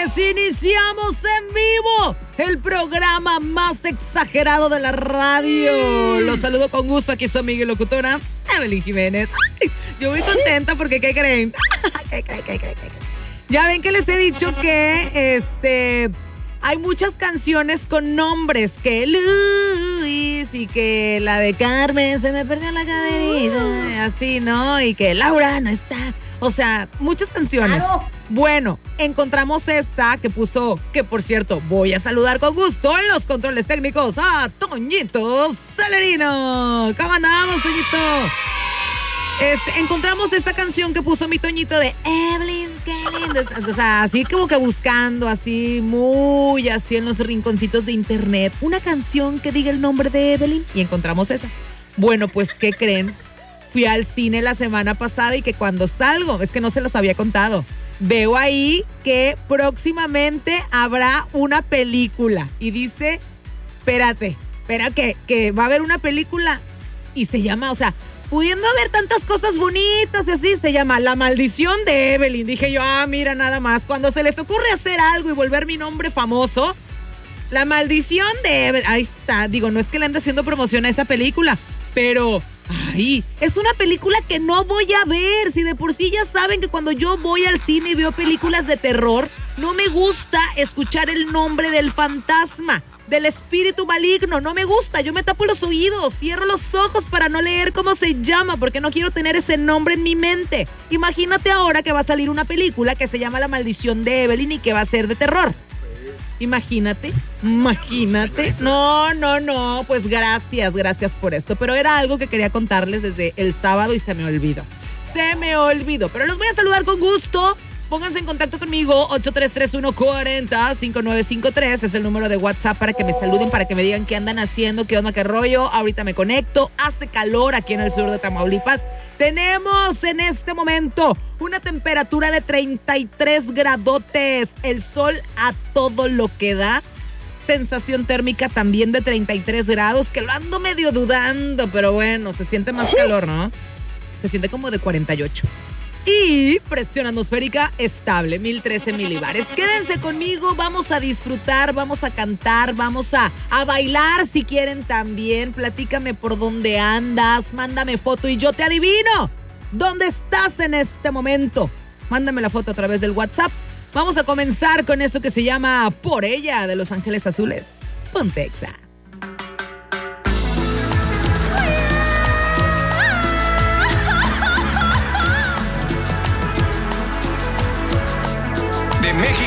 señores, iniciamos en vivo el programa más exagerado de la radio. Los saludo con gusto, aquí soy Miguel Locutora, Evelyn Jiménez. Ay, yo muy contenta porque, ¿qué creen? Ya ven que les he dicho que hay muchas canciones con nombres, que Luis y que la de Carmen se me perdió la cadenita, así, ¿no? Y que Laura no está. O sea, muchas canciones. ¡Claro! Bueno, encontramos esta que puso, que por cierto, voy a saludar con gusto en los controles técnicos a Toñito Celerino. ¿Cómo andamos, Toñito? Encontramos esta canción que puso mi Toñito de Evelyn, qué lindo. O sea, así como que buscando, así, muy así en los rinconcitos de internet, una canción que diga el nombre de Evelyn, y encontramos esa. Bueno, pues, ¿qué creen? Fui al cine la semana pasada y que cuando salgo, es que no se los había contado, veo ahí que próximamente habrá una película. Y dice, espera que va a haber una película y se llama, o sea, pudiendo haber tantas cosas bonitas y así, se llama La Maldición de Evelyn. Dije yo, mira nada más, cuando se les ocurre hacer algo y volver mi nombre famoso, La Maldición de Evelyn. Ahí está, digo, no es que le ande haciendo promoción a esa película, pero... Ay, es una película que no voy a ver. Si de por sí ya saben que cuando yo voy al cine y veo películas de terror, no me gusta escuchar el nombre del fantasma, del espíritu maligno. No me gusta, yo me tapo los oídos, cierro los ojos para no leer cómo se llama, porque no quiero tener ese nombre en mi mente. Imagínate ahora que va a salir una película que se llama La Maldición de Evelyn y que va a ser de terror. Imagínate. No, pues gracias por esto. Pero era algo que quería contarles desde el sábado y se me olvidó. Pero los voy a saludar con gusto. Pónganse en contacto conmigo, 8331405953. Es el número de WhatsApp para que me saluden, para que me digan qué andan haciendo, qué onda, qué rollo. Ahorita me conecto. Hace calor aquí en el sur de Tamaulipas. Tenemos en este momento una temperatura de 33 gradotes. El sol a todo lo que da. Sensación térmica también de 33 grados, que lo ando medio dudando, pero bueno, se siente más calor, ¿no? Se siente como de 48. Y presión atmosférica estable, 1013 milibares. Quédense conmigo, vamos a disfrutar, vamos a cantar, vamos a bailar si quieren también. Platícame por dónde andas, mándame foto y yo te adivino dónde estás en este momento. Mándame la foto a través del WhatsApp. Vamos a comenzar con esto que se llama Por Ella de Los Ángeles Azules. Ponte Exa. De México